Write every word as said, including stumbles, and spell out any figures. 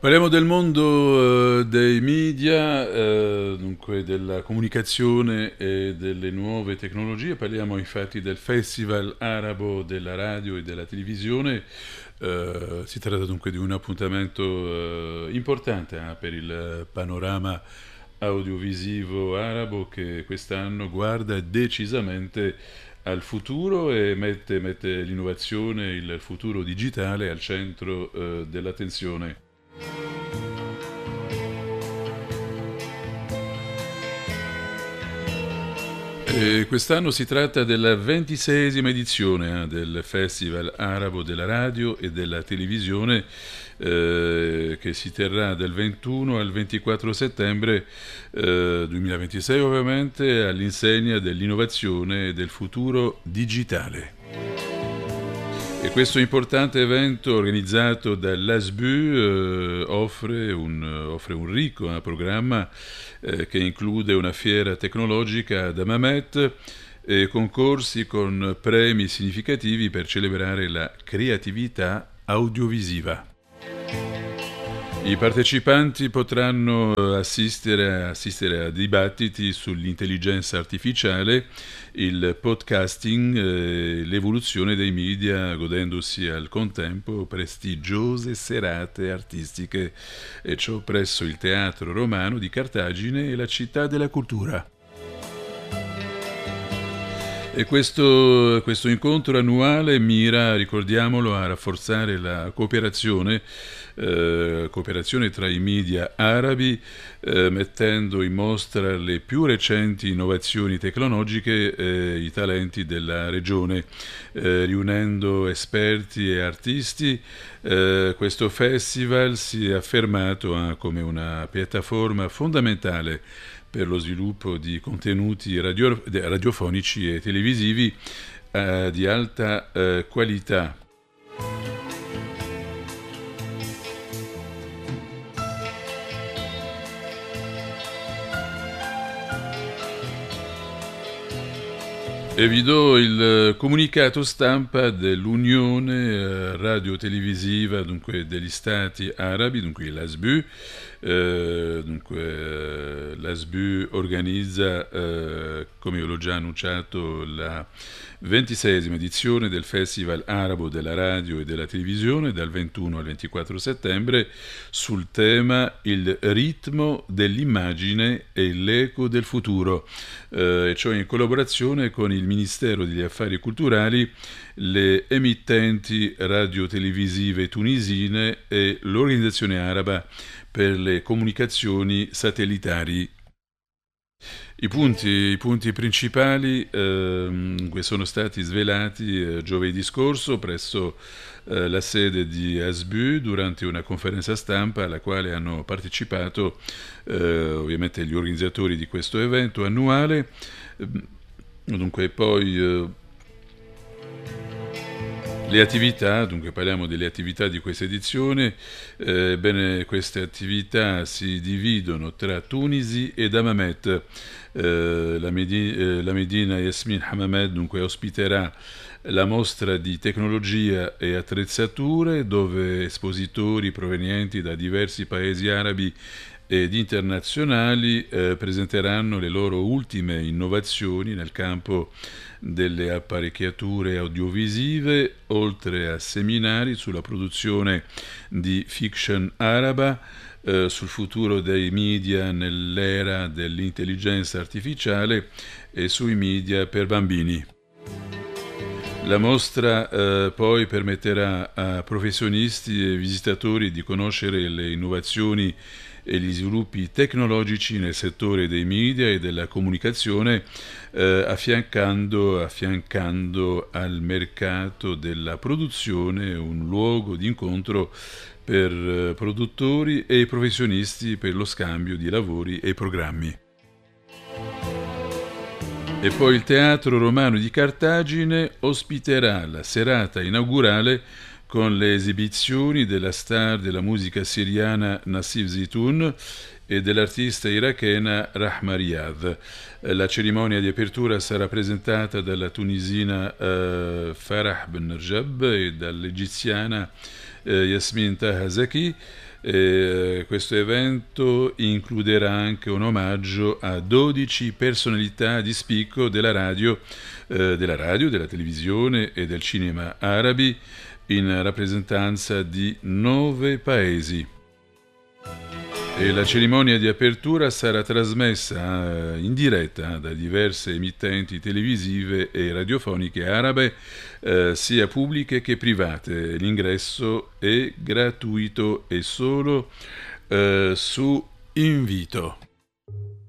Parliamo del mondo eh, dei media, eh, dunque della comunicazione e delle nuove tecnologie. Parliamo infatti del Festival Arabo della radio e della televisione. Eh, si tratta dunque di un appuntamento eh, importante eh, per il panorama audiovisivo arabo che quest'anno guarda decisamente al futuro e mette, mette l'innovazione, il futuro digitale al centro eh, dell'attenzione. E quest'anno si tratta della ventiseiesima edizione eh, del Festival Arabo della radio e della televisione eh, che si terrà dal ventuno al ventiquattro settembre eh, duemilaventisei ovviamente all'insegna dell'innovazione e del futuro digitale. E questo importante evento organizzato dall'A S B U eh, offre, un, offre un ricco eh, programma eh, che include una fiera tecnologica ad Hammamet e concorsi con premi significativi per celebrare la creatività audiovisiva. I partecipanti potranno assistere, assistere a dibattiti sull'intelligenza artificiale, il podcasting, eh, l'evoluzione dei media, godendosi al contempo prestigiose serate artistiche, e ciò presso il Teatro Romano di Cartagine e la Città della Cultura. E questo, questo incontro annuale mira, ricordiamolo, a rafforzare la cooperazione, eh, cooperazione tra i media arabi, eh, mettendo in mostra le più recenti innovazioni tecnologiche e i talenti della regione, eh, riunendo esperti e artisti. Eh, questo festival si è affermato eh, come una piattaforma fondamentale per lo sviluppo di contenuti radio, radiofonici e televisivi eh, di alta eh, qualità. E vi do il comunicato stampa dell'Unione eh, radiotelevisiva, dunque degli Stati Arabi, dunque l'A S B U. Eh, dunque eh, l'A S B U organizza, eh, come io l'ho già annunciato, la ventiseiesima edizione del Festival Arabo della radio e della televisione dal ventuno al ventiquattro settembre sul tema il ritmo dell'immagine e l'eco del futuro, eh, e ciò in collaborazione con il Ministero degli Affari Culturali, le emittenti radiotelevisive tunisine e l'Organizzazione Araba per le comunicazioni satellitari. I punti, i punti principali ehm, che sono stati svelati eh, giovedì scorso presso eh, la sede di A S B U durante una conferenza stampa alla quale hanno partecipato eh, ovviamente gli organizzatori di questo evento annuale. Dunque poi eh, le attività, dunque parliamo delle attività di questa edizione. Eh, bene, queste attività si dividono tra Tunisi ed Hammamet. Eh, la, Medi- eh, la Medina Yasmin Hammamet dunque ospiterà la mostra di tecnologia e attrezzature, dove espositori provenienti da diversi paesi arabi ed internazionali eh, presenteranno le loro ultime innovazioni nel campo delle apparecchiature audiovisive, oltre a seminari sulla produzione di fiction araba, eh, sul futuro dei media nell'era dell'intelligenza artificiale e sui media per bambini. La mostra eh, poi permetterà a professionisti e visitatori di conoscere le innovazioni e gli sviluppi tecnologici nel settore dei media e della comunicazione, eh, affiancando, affiancando al mercato della produzione un luogo di incontro per eh, produttori e professionisti per lo scambio di lavori e programmi. E poi il Teatro Romano di Cartagine ospiterà la serata inaugurale con le esibizioni della star della musica siriana Nassif Zitoun e dell'artista irachena Rahma Riyad. La cerimonia di apertura sarà presentata dalla tunisina uh, Farah Ben Rjab e dall'egiziana eh, Yasmin Tahazaki. Eh, questo evento includerà anche un omaggio a dodici personalità di spicco della radio, eh, della radio, della televisione e del cinema arabi in rappresentanza di nove paesi. E la cerimonia di apertura sarà trasmessa in diretta da diverse emittenti televisive e radiofoniche arabe, eh, sia pubbliche che private. L'ingresso è gratuito e solo eh, su invito.